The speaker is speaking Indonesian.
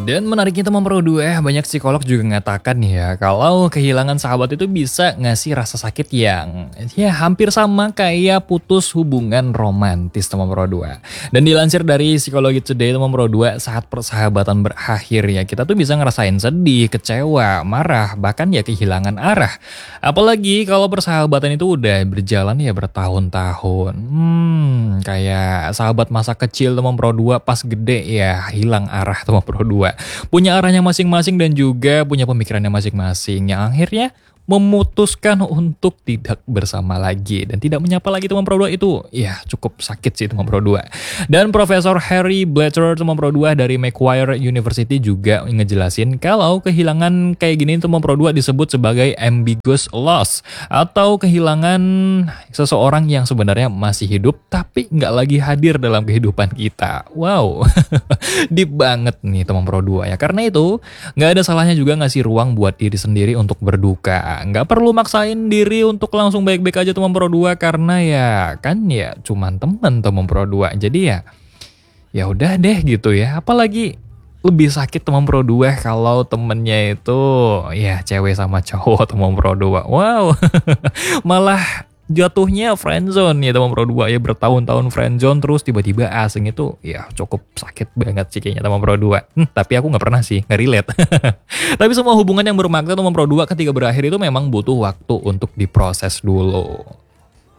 Dan menariknya teman Pro 2, banyak psikolog juga mengatakan ya, kalau kehilangan sahabat itu bisa ngasih rasa sakit yang ya hampir sama kayak putus hubungan romantis teman Pro 2. Dan dilansir dari Psikologi Today teman Pro 2, saat persahabatan berakhir ya, kita tuh bisa ngerasain sedih, kecewa, marah, bahkan ya kehilangan arah. Apalagi kalau persahabatan itu udah berjalan ya bertahun-tahun. Kayak sahabat masa kecil teman Pro 2 pas gede ya hilang arah teman Pro 2. Punya arahnya masing-masing dan juga punya pemikirannya masing-masing yang akhirnya memutuskan untuk tidak bersama lagi dan tidak menyapa lagi teman Pro 2 itu ya cukup sakit sih teman Pro 2. Dan Profesor Harry Blatcher teman Pro 2 dari Macquarie University juga ngejelasin kalau kehilangan kayak gini teman Pro 2 disebut sebagai ambiguous loss atau kehilangan seseorang yang sebenarnya masih hidup tapi nggak lagi hadir dalam kehidupan kita. Wow, deep banget nih teman Pro 2 ya. Karena itu nggak ada salahnya juga ngasih ruang buat diri sendiri untuk berduka. Nggak perlu maksain diri untuk langsung baik-baik aja teman Pro 2 karena ya kan ya cuman teman Pro 2. Jadi ya udah deh gitu ya. Apalagi lebih sakit teman Pro 2 kalau temennya itu ya cewek sama cowok teman Pro 2. Wow. Malah jatuhnya friendzone ya teman Pro 2 ya, bertahun-tahun friendzone terus tiba-tiba asing itu ya cukup sakit banget sih kayaknya teman Pro 2. Tapi aku nggak pernah sih, nggak relate. Tapi semua hubungan yang bermakna teman Pro 2 ketika berakhir itu memang butuh waktu untuk diproses dulu.